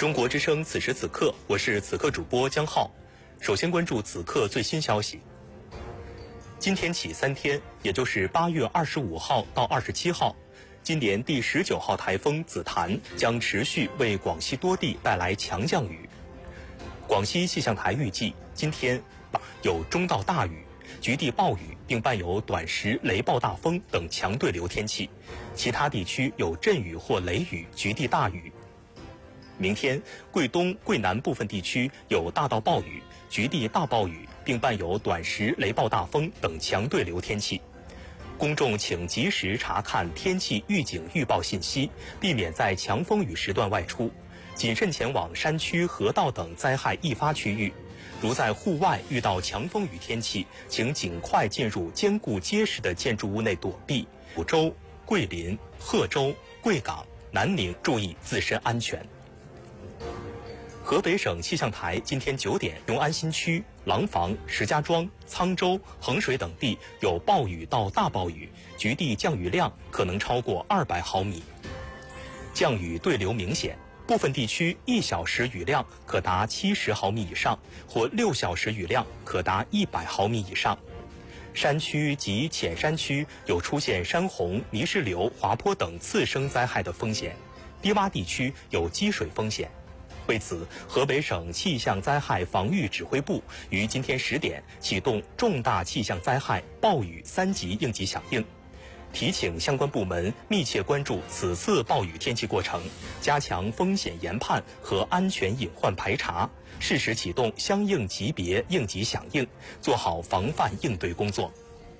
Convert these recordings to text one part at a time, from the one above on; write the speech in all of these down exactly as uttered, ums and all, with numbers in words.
中国之声此时此刻，我是此刻主播江浩。首先关注此刻最新消息。今天起三天，也就是八月二十五号到二十七号，今年第十九号台风紫檀将持续为广西多地带来强降雨。广西气象台预计，今天有中到大雨、局地暴雨，并伴有短时雷暴大风等强对流天气，其他地区有阵雨或雷雨、局地大雨。明天，贵东、贵南部分地区有大到暴雨、局地大暴雨，并伴有短时雷暴大风等强对流天气。公众请及时查看天气预警预报信息，避免在强风雨时段外出，谨慎前往山区、河道等灾害易发区域。如在户外遇到强风雨天气，请尽快进入坚固结实的建筑物内躲避。福州、桂林、贺州、贵港、南宁注意自身安全。河北省气象台今天九点，雄安新区、廊坊、石家庄、沧州、衡水等地有暴雨到大暴雨，局地降雨量可能超过二百毫米，降雨对流明显，部分地区一小时雨量可达七十毫米以上，或六小时雨量可达一百毫米以上。山区及浅山区有出现山洪、泥石流、滑坡等次生灾害的风险，低洼地区有积水风险。为此，河北省气象灾害防御指挥部于今天十点启动重大气象灾害暴雨三级应急响应，提请相关部门密切关注此次暴雨天气过程，加强风险研判和安全隐患排查，适时启动相应级别应急响应，做好防范应对工作。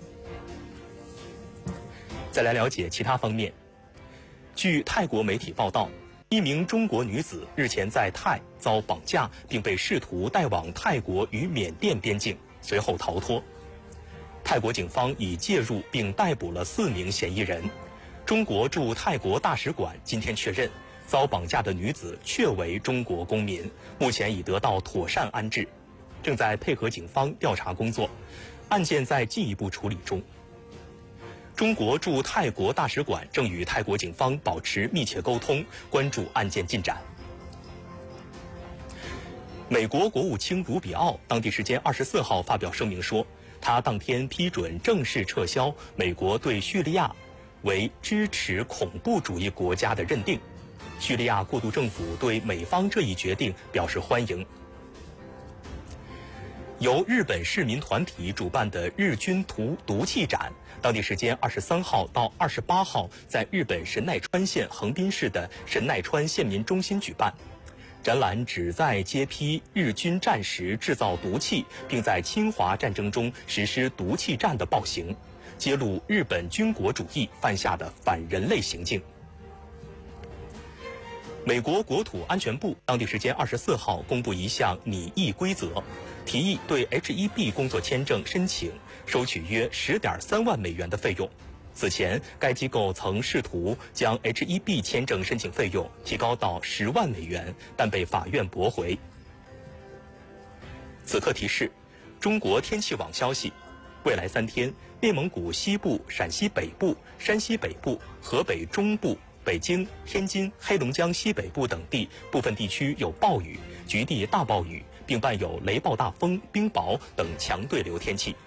再来了解其他方面。据泰国媒体报道，一名中国女子日前在泰遭绑架，并被试图带往泰国与缅甸边境，随后逃脱。泰国警方已介入并逮捕了四名嫌疑人。中国驻泰国大使馆今天确认，遭绑架的女子确为中国公民，目前已得到妥善安置，正在配合警方调查工作，案件在进一步处理中。中国驻泰国大使馆正与泰国警方保持密切沟通，关注案件进展。美国国务卿卢比奥当地时间二十四号发表声明说，他当天批准正式撤销美国对叙利亚为支持恐怖主义国家的认定。叙利亚过渡政府对美方这一决定表示欢迎。由日本市民团体主办的日军毒毒气展，当地时间二十三号到二十八号在日本神奈川县横滨市的神奈川县民中心举办。展览旨在揭批日军战时制造毒气，并在侵华战争中实施毒气战的暴行，揭露日本军国主义犯下的反人类行径。美国国土安全部当地时间二十四号公布一项拟议规则，提议对 H 一 B 工作签证申请收取约 十点三万美元的费用。此前，该机构曾试图将 H 一 B 签证申请费用提高到十万美元，但被法院驳回。此刻提示：中国天气网消息，未来三天，内蒙古西部、陕西北部、山西北部、河北中部、北京、天津、黑龙江西北部等地部分地区有暴雨、局地大暴雨，并伴有雷暴大风、冰雹等强对流天气。